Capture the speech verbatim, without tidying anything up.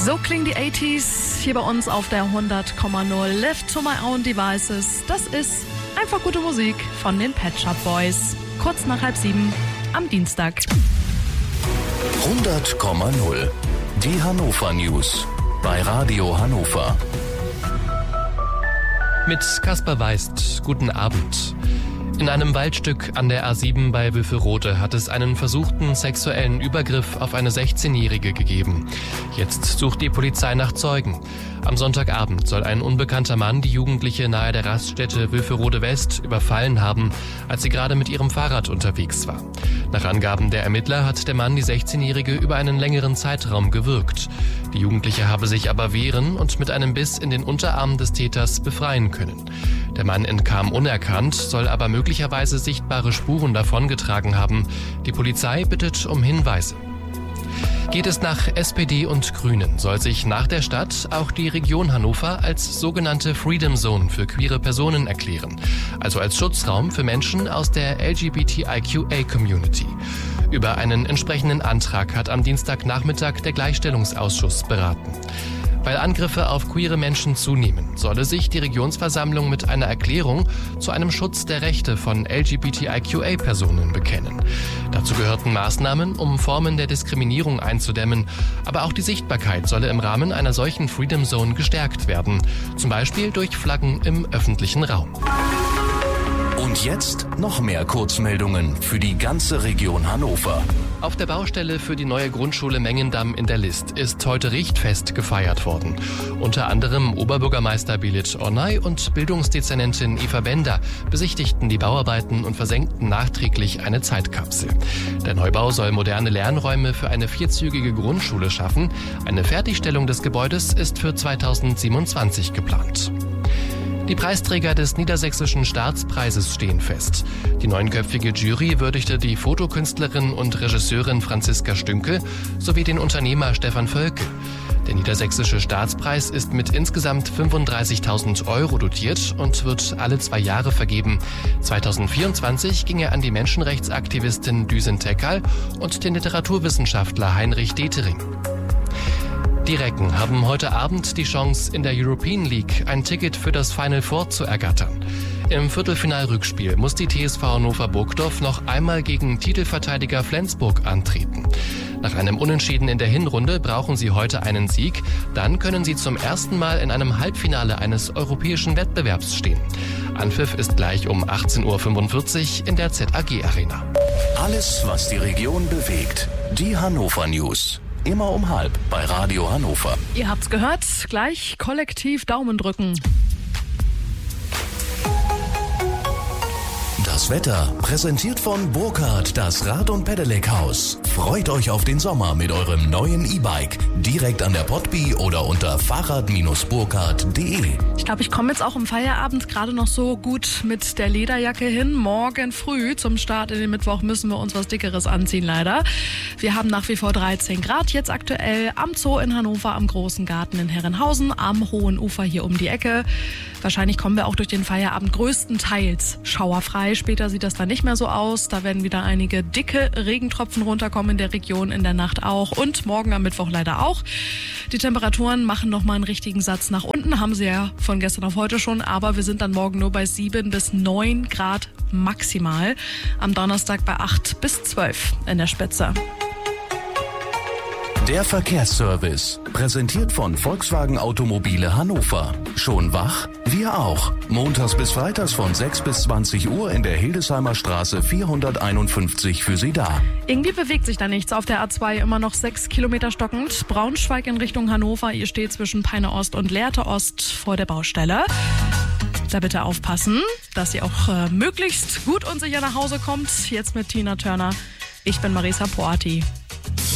So klingen die achtziger hier bei uns auf der hundert Komma null. Left to my own devices. Das ist einfach gute Musik von den Pet Shop Boys. Kurz nach halb sieben am Dienstag. hundert Komma null. Die Hannover News bei Radio Hannover. Mit Kasper Weist, guten Abend. In einem Waldstück an der A sieben bei Wülferode hat es einen versuchten sexuellen Übergriff auf eine sechzehnjährige gegeben. Jetzt sucht die Polizei nach Zeugen. Am Sonntagabend soll ein unbekannter Mann die Jugendliche nahe der Raststätte Wülferode West überfallen haben, als sie gerade mit ihrem Fahrrad unterwegs war. Nach Angaben der Ermittler hat der Mann die sechzehnjährige über einen längeren Zeitraum gewürgt. Die Jugendliche habe sich aber wehren und mit einem Biss in den Unterarm des Täters befreien können. Der Mann entkam unerkannt, soll aber möglicherweise sichtbare Spuren davongetragen haben. Die Polizei bittet um Hinweise. Geht es nach S P D und Grünen, soll sich nach der Stadt auch die Region Hannover als sogenannte Freedom Zone für queere Personen erklären, also als Schutzraum für Menschen aus der L G B T I Q A Community. Über einen entsprechenden Antrag hat am Dienstagnachmittag der Gleichstellungsausschuss beraten. Weil Angriffe auf queere Menschen zunehmen, solle sich die Regionsversammlung mit einer Erklärung zu einem Schutz der Rechte von L G B T I Q A-Personen bekennen. Dazu gehörten Maßnahmen, um Formen der Diskriminierung einzudämmen, aber auch die Sichtbarkeit solle im Rahmen einer solchen Freedom Zone gestärkt werden, zum Beispiel durch Flaggen im öffentlichen Raum. Und jetzt noch mehr Kurzmeldungen für die ganze Region Hannover. Auf der Baustelle für die neue Grundschule Mengendamm in der List ist heute Richtfest gefeiert worden. Unter anderem Oberbürgermeister Belit Ornay und Bildungsdezernentin Eva Bender besichtigten die Bauarbeiten und versenkten nachträglich eine Zeitkapsel. Der Neubau soll moderne Lernräume für eine vierzügige Grundschule schaffen. Eine Fertigstellung des Gebäudes ist für zweitausendsiebenundzwanzig geplant. Die Preisträger des Niedersächsischen Staatspreises stehen fest. Die neunköpfige Jury würdigte die Fotokünstlerin und Regisseurin Franziska Stünke sowie den Unternehmer Stefan Völke. Der Niedersächsische Staatspreis ist mit insgesamt fünfunddreißigtausend Euro dotiert und wird alle zwei Jahre vergeben. zweitausendvierundzwanzig ging er an die Menschenrechtsaktivistin Düsen Tekal und den Literaturwissenschaftler Heinrich Detering. Die Recken haben heute Abend die Chance, in der European League ein Ticket für das Final Four zu ergattern. Im Viertelfinal-Rückspiel muss die T S V Hannover Burgdorf noch einmal gegen Titelverteidiger Flensburg antreten. Nach einem Unentschieden in der Hinrunde brauchen sie heute einen Sieg. Dann können sie zum ersten Mal in einem Halbfinale eines europäischen Wettbewerbs stehen. Anpfiff ist gleich um achtzehn Uhr fünfundvierzig in der Z A G-Arena. Alles, was die Region bewegt. Die Hannover News. Immer um halb bei Radio Hannover. Ihr habt's gehört, gleich kollektiv Daumen drücken. Das Wetter präsentiert von Burkhardt, das Rad- und Pedelec-Haus. Freut euch auf den Sommer mit eurem neuen E-Bike. Direkt an der Potby oder unter fahrrad burkhardt punkt de. Ich glaube, ich komme jetzt auch im Feierabend gerade noch so gut mit der Lederjacke hin. Morgen früh zum Start in den Mittwoch müssen wir uns was Dickeres anziehen, leider. Wir haben nach wie vor dreizehn Grad jetzt aktuell am Zoo in Hannover, am Großen Garten in Herrenhausen, am Hohen Ufer hier um die Ecke. Wahrscheinlich kommen wir auch durch den Feierabend größtenteils schauerfrei. Später sieht das dann nicht mehr so aus. Da werden wieder einige dicke Regentropfen runterkommen in der Region, in der Nacht auch und morgen am Mittwoch leider auch. Die Temperaturen machen nochmal einen richtigen Satz nach unten, haben sie ja von gestern auf heute schon, aber wir sind dann morgen nur bei sieben bis neun Grad maximal. Am Donnerstag bei acht bis zwölf in der Spitze. Der Verkehrsservice, präsentiert von Volkswagen Automobile Hannover. Schon wach? Wir auch. Montags bis freitags von sechs bis zwanzig Uhr in der Hildesheimer Straße vierhunderteinundfünfzig für Sie da. Irgendwie bewegt sich da nichts. Auf der A zwei immer noch sechs Kilometer stockend. Braunschweig in Richtung Hannover. Ihr steht zwischen Peine Ost und Lehrte Ost vor der Baustelle. Da bitte aufpassen, dass ihr auch äh, möglichst gut und sicher nach Hause kommt. Jetzt mit Tina Turner. Ich bin Marisa Poati.